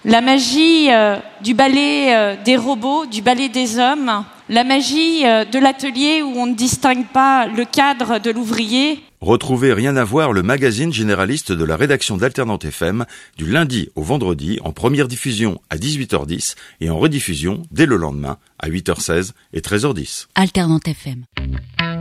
La magie du ballet des robots, du ballet des hommes. La magie de l'atelier où on ne distingue pas le cadre de l'ouvrier. Retrouvez Rien à voir, le magazine généraliste de la rédaction d'Alternante FM, du lundi au vendredi, en première diffusion à 18h10 et en rediffusion dès le lendemain à 8h16 et 13h10. Alternante FM.